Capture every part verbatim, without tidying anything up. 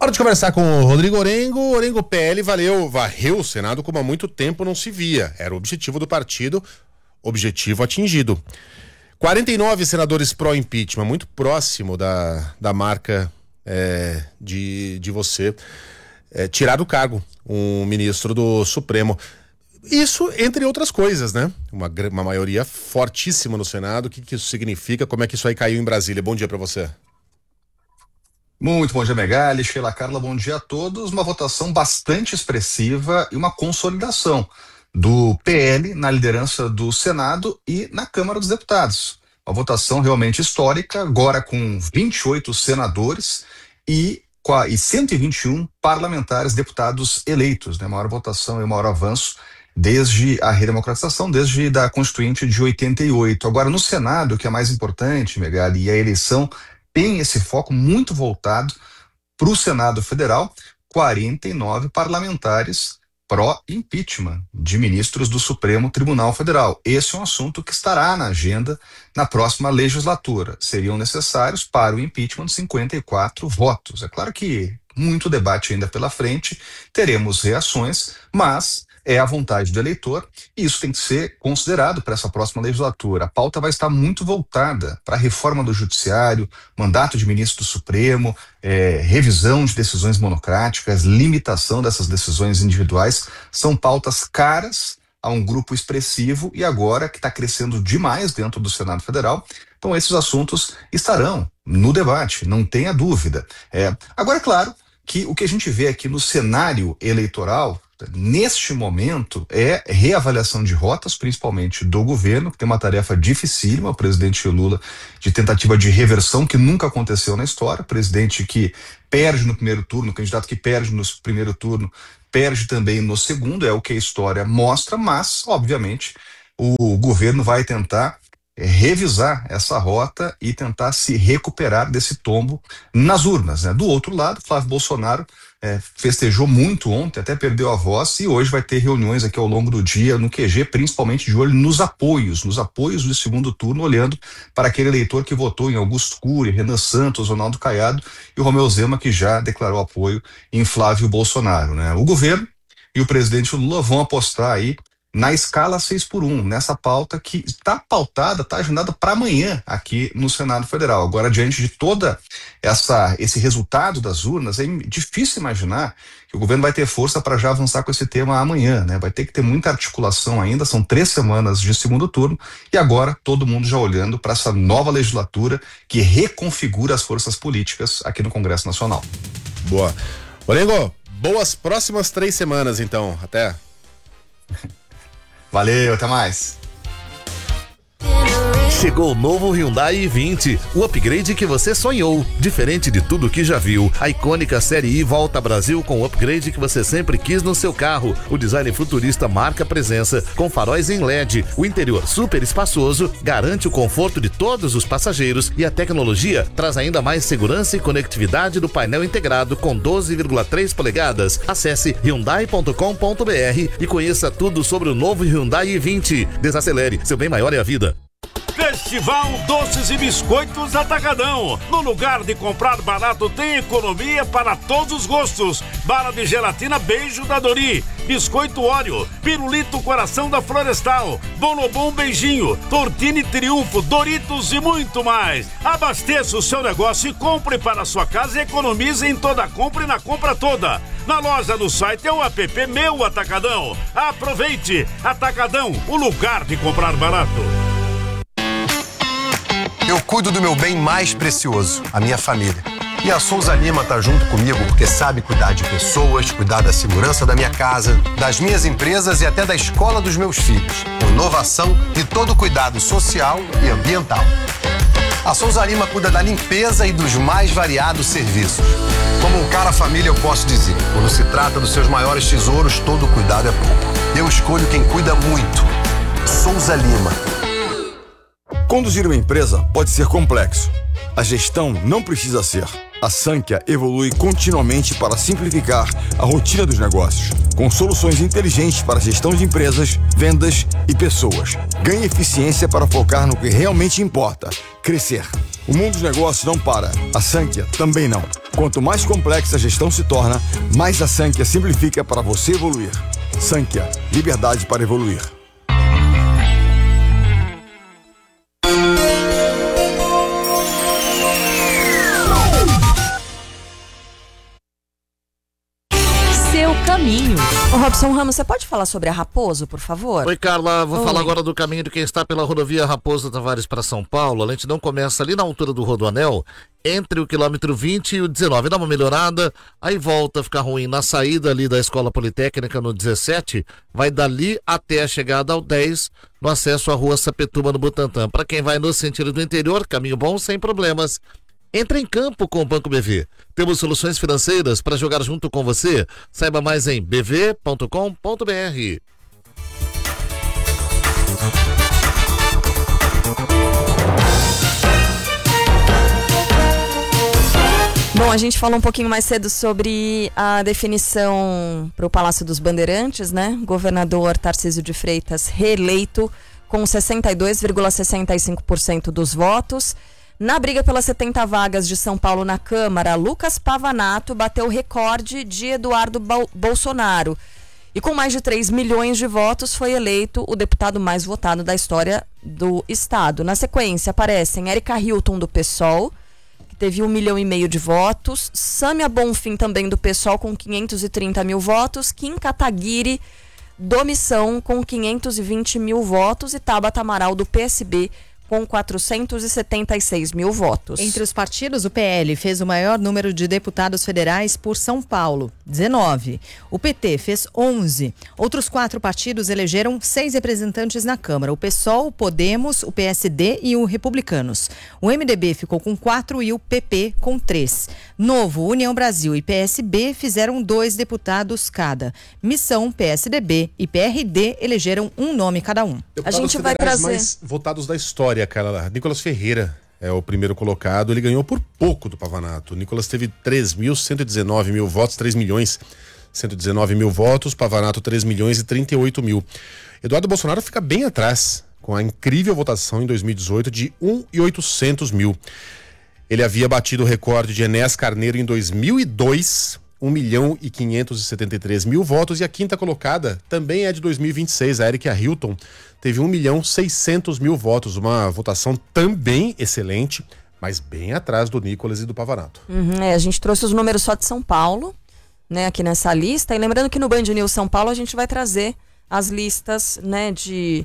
Hora de conversar com o Rodrigo Orengo. Orengo, P L valeu, varreu o Senado como há muito tempo não se via. Era o objetivo do partido, objetivo atingido. quarenta e nove senadores pró-impeachment, muito próximo da, da marca é, de, de você é, tirar do cargo um ministro do Supremo. Isso, entre outras coisas, né? Uma, uma maioria fortíssima no Senado. O que, que isso significa? Como é que isso aí caiu em Brasília? Bom dia para você. Muito bom dia, Megali, Sheila, Carla, bom dia a todos. Uma votação bastante expressiva e uma consolidação do P L na liderança do Senado e na Câmara dos Deputados. Uma votação realmente histórica, agora com vinte e oito senadores e, e cento e vinte e um parlamentares, deputados eleitos, né? Maior votação e maior avanço desde a redemocratização, desde a Constituinte de oitenta e oito. Agora, no Senado, o que é mais importante, Megali, e a eleição tem esse foco muito voltado para o Senado Federal, quarenta e nove parlamentares pró-impeachment de ministros do Supremo Tribunal Federal. Esse é um assunto que estará na agenda na próxima legislatura. Seriam necessários para o impeachment cinquenta e quatro votos. É claro que muito debate ainda pela frente, teremos reações, mas é a vontade do eleitor e isso tem que ser considerado para essa próxima legislatura. A pauta vai estar muito voltada para a reforma do judiciário, mandato de ministro do Supremo, é, revisão de decisões monocráticas, limitação dessas decisões individuais. São pautas caras a um grupo expressivo e agora que está crescendo demais dentro do Senado Federal. Então esses assuntos estarão no debate, não tenha dúvida. É, agora é claro que o que a gente vê aqui no cenário eleitoral neste momento é reavaliação de rotas, principalmente do governo, que tem uma tarefa dificílima, o presidente Lula, de tentativa de reversão que nunca aconteceu na história, presidente que perde no primeiro turno, candidato que perde no primeiro turno, perde também no segundo, é o que a história mostra, mas, obviamente, o governo vai tentar revisar essa rota e tentar se recuperar desse tombo nas urnas, né? Do outro lado, Flávio Bolsonaro é, festejou muito ontem, até perdeu a voz e hoje vai ter reuniões aqui ao longo do dia no Q G, principalmente de olho nos apoios, nos apoios do segundo turno, olhando para aquele eleitor que votou em Augusto Cury, Renan Santos, Ronaldo Caiado e o Romeu Zema, que já declarou apoio em Flávio Bolsonaro, né? O governo e o presidente Lula vão apostar aí na escala seis por um, nessa pauta que está pautada, está agendada para amanhã aqui no Senado Federal. Agora, diante de toda essa esse resultado das urnas, é difícil imaginar que o governo vai ter força para já avançar com esse tema amanhã, né? Vai ter que ter muita articulação ainda, são três semanas de segundo turno e agora todo mundo já olhando para essa nova legislatura que reconfigura as forças políticas aqui no Congresso Nacional. Boa. Orengo, boas próximas três semanas então, até. Valeu, até mais. Chegou o novo Hyundai i vinte, o upgrade que você sonhou. Diferente de tudo que já viu, a icônica Série I volta ao Brasil com o upgrade que você sempre quis no seu carro. O design futurista marca presença, com faróis em L E D. O interior super espaçoso garante o conforto de todos os passageiros e a tecnologia traz ainda mais segurança e conectividade do painel integrado com doze vírgula três polegadas. Acesse hyundai ponto com ponto br e conheça tudo sobre o novo Hyundai i vinte. Desacelere, seu bem maior é a vida. Festival Doces e Biscoitos Atacadão. No lugar de comprar barato, tem economia para todos os gostos. Bala de gelatina Beijo da Dori, Biscoito Oreo, Pirulito Coração da Florestal, Bonobom Beijinho, Tortini Triunfo, Doritos e muito mais. Abasteça o seu negócio e compre para a sua casa e economize em toda a compra e na compra toda. Na loja, no site é o app Meu Atacadão. Aproveite! Atacadão, o lugar de comprar barato. Eu cuido do meu bem mais precioso, a minha família. E a Souza Lima tá junto comigo porque sabe cuidar de pessoas, cuidar da segurança da minha casa, das minhas empresas e até da escola dos meus filhos. Com inovação e todo cuidado social e ambiental. A Souza Lima cuida da limpeza e dos mais variados serviços. Como um cara família, eu posso dizer, quando se trata dos seus maiores tesouros, todo cuidado é pouco. Eu escolho quem cuida muito. Souza Lima. Conduzir uma empresa pode ser complexo. A gestão não precisa ser. A Sankhya evolui continuamente para simplificar a rotina dos negócios, com soluções inteligentes para gestão de empresas, vendas e pessoas. Ganhe eficiência para focar no que realmente importa, crescer. O mundo dos negócios não para. A Sankhya também não. Quanto mais complexa a gestão se torna, mais a Sankhya simplifica para você evoluir. Sankhya, liberdade para evoluir. Caminho. Ô Robson Ramos, você pode falar sobre a Raposo, por favor? Oi, Carla, vou Oi. falar agora do caminho de quem está pela rodovia Raposo Tavares para São Paulo. A lentidão começa ali na altura do Rodoanel, entre o quilômetro vinte e o dezenove. Dá uma melhorada, aí volta a ficar ruim na saída ali da Escola Politécnica no dezessete, vai dali até a chegada ao dez, no acesso à rua Sapetuma no Butantã. Para quem vai no sentido do interior, caminho bom, sem problemas. Entre em campo com o Banco B V. Temos soluções financeiras para jogar junto com você. Saiba mais em b v ponto com ponto b r. Bom, a gente falou um pouquinho mais cedo sobre a definição para o Palácio dos Bandeirantes, né? Governador Tarcísio de Freitas reeleito com sessenta e dois vírgula sessenta e cinco por cento dos votos. Na briga pelas setenta vagas de São Paulo na Câmara, Lucas Pavanato bateu o recorde de Eduardo Bolsonaro. E com mais de três milhões de votos, foi eleito o deputado mais votado da história do estado. Na sequência, aparecem Érica Hilton, do PSOL, que teve um milhão e meio de votos. Sâmia Bonfim, também do PSOL, com quinhentos e trinta mil votos. Kim Kataguiri, do Missão, com quinhentos e vinte mil votos. E Tabata Amaral, do P S B, com quatrocentos e setenta e seis mil votos. Entre os partidos, o P L fez o maior número de deputados federais por São Paulo, dezenove. O P T fez onze. Outros quatro partidos elegeram seis representantes na Câmara: o PSOL, o Podemos, o P S D e o Republicanos. O M D B ficou com quatro e o P P com três. Novo, União Brasil e P S B fizeram dois deputados cada. Missão, P S D B e P R D elegeram um nome cada um. Deputados a gente vai federais trazer mais votados da história, cara. Nicolas Ferreira é o primeiro colocado. Ele ganhou por pouco do Pavanato. Nicolas teve três milhões cento e dezenove mil votos, três milhões cento e dezenove mil votos. Pavanato três milhões e trinta e oito mil. Eduardo Bolsonaro fica bem atrás, com a incrível votação em dois mil e dezoito de um milhão e oitocentos mil. Ele havia batido o recorde de Enéas Carneiro em dois mil e dois, um milhão e quinhentos e setenta e três mil votos. E a quinta colocada também é de dois mil e vinte e seis, a Érica Hilton teve um milhão e seiscentos mil votos, uma votação também excelente, mas bem atrás do Nicolas e do Pavanato. Uhum, é, a gente trouxe os números só de São Paulo, né, aqui nessa lista. E lembrando que no Band News São Paulo a gente vai trazer as listas, né, de,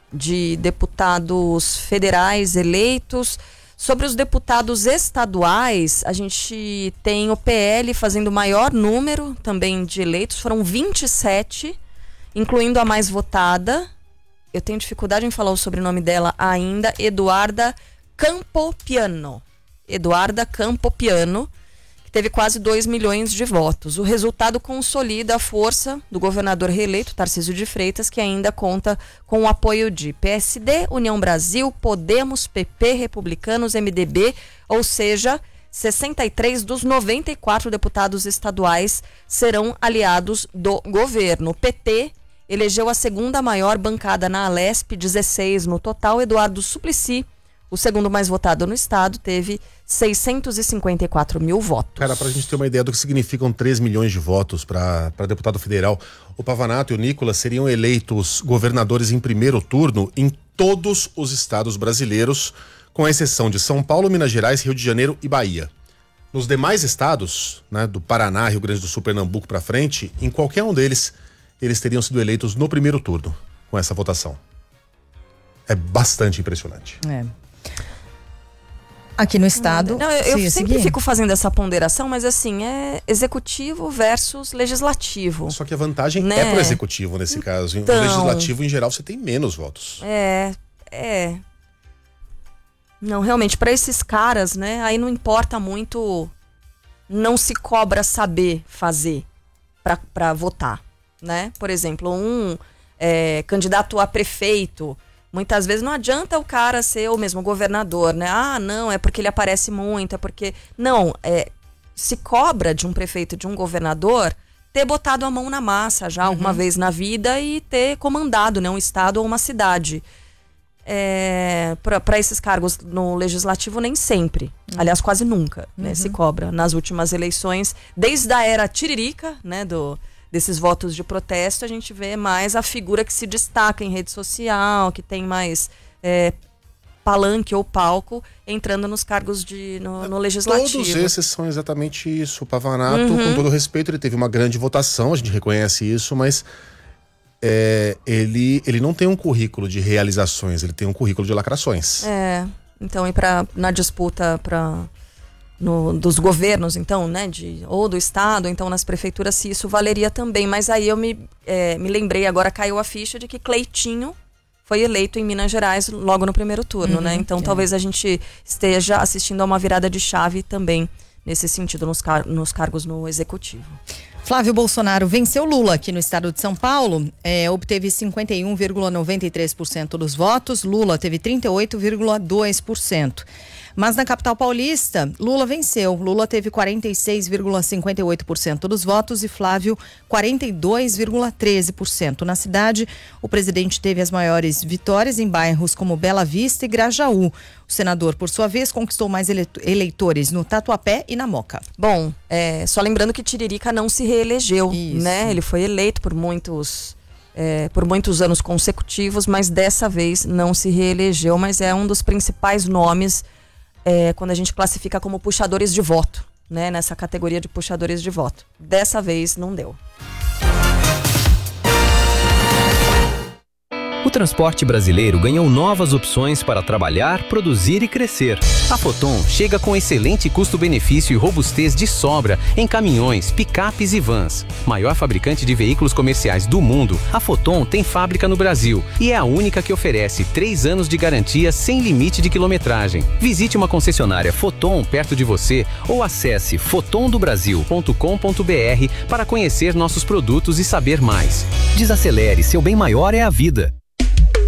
de deputados federais eleitos. Sobre os deputados estaduais, a gente tem o P L fazendo o maior número também de eleitos, foram vinte e sete, incluindo a mais votada. Eu tenho dificuldade em falar o sobrenome dela ainda, Eduarda Campopiano. Eduarda Campopiano, que teve quase dois milhões de votos. O resultado consolida a força do governador reeleito, Tarcísio de Freitas, que ainda conta com o apoio de P S D, União Brasil, Podemos, P P, Republicanos, M D B, ou seja, sessenta e três dos noventa e quatro deputados estaduais serão aliados do governo. O P T elegeu a segunda maior bancada na Alesp, dezesseis no total. Eduardo Suplicy, o segundo mais votado no estado, teve seiscentos e cinquenta e quatro mil votos. Cara, pra gente ter uma ideia do que significam três milhões de votos para deputado federal, o Pavanato e o Nicolas seriam eleitos governadores em primeiro turno em todos os estados brasileiros, com exceção de São Paulo, Minas Gerais, Rio de Janeiro e Bahia. Nos demais estados, né, do Paraná, Rio Grande do Sul, Pernambuco para frente, em qualquer um deles, eles teriam sido eleitos no primeiro turno, com essa votação. É bastante impressionante. É. Aqui no estado... Não, eu, eu sempre seguir? fico fazendo essa ponderação, mas assim, é executivo versus legislativo. Só que a vantagem né? é pro executivo nesse caso. Então, no legislativo, em geral, você tem menos votos. É, é... Não, realmente, para esses caras, né, aí não importa muito, não se cobra saber fazer para votar, né? Por exemplo, um é, candidato a prefeito, muitas vezes não adianta o cara ser o mesmo governador, né? Ah, não, é porque ele aparece muito, é porque... Não, é, se cobra de um prefeito, de um governador, ter botado a mão na massa já alguma uhum. vez na vida e ter comandado, né, um estado ou uma cidade. é, para esses cargos no legislativo nem sempre, uhum. aliás quase nunca, né, uhum. se cobra. Nas últimas eleições, desde a era tiririca, né, do, desses votos de protesto, a gente vê mais a figura que se destaca em rede social, que tem mais é, palanque ou palco entrando nos cargos de, no, no legislativo. Todos esses são exatamente isso. O Pavanato, uhum. com todo respeito, ele teve uma grande votação, a gente reconhece isso, mas é, ele, ele não tem um currículo de realizações, ele tem um currículo de lacrações. É, então, e pra, na disputa pra, no, dos governos, então, né, de, ou do estado, ou então nas prefeituras, se isso valeria também. Mas aí eu me, é, me lembrei, agora caiu a ficha de que Cleitinho foi eleito em Minas Gerais logo no primeiro turno, uhum, né? Então é. talvez a gente esteja assistindo a uma virada de chave também nesse sentido nos, car- nos cargos no executivo. Flávio Bolsonaro venceu Lula aqui no estado de São Paulo, é, obteve cinquenta e um vírgula noventa e três por cento dos votos, Lula teve trinta e oito vírgula dois por cento. Mas na capital paulista, Lula venceu. Lula teve quarenta e seis vírgula cinquenta e oito por cento dos votos e Flávio quarenta e dois vírgula treze por cento. Na cidade, o presidente teve as maiores vitórias em bairros como Bela Vista e Grajaú. O senador, por sua vez, conquistou mais eleitores no Tatuapé e na Moca. Bom, é, só lembrando que Tiririca não se reelegeu, Isso. né? Ele foi eleito por muitos... É, por muitos anos consecutivos, mas dessa vez não se reelegeu, mas é um dos principais nomes é, quando a gente classifica como puxadores de voto, né? Nessa categoria de puxadores de voto. Dessa vez não deu. O transporte brasileiro ganhou novas opções para trabalhar, produzir e crescer. A Foton chega com excelente custo-benefício e robustez de sobra em caminhões, picapes e vans. Maior fabricante de veículos comerciais do mundo, a Foton tem fábrica no Brasil e é a única que oferece três anos de garantia sem limite de quilometragem. Visite uma concessionária Foton perto de você ou acesse foton do brasil ponto com ponto b r para conhecer nossos produtos e saber mais. Desacelere, seu bem maior é a vida.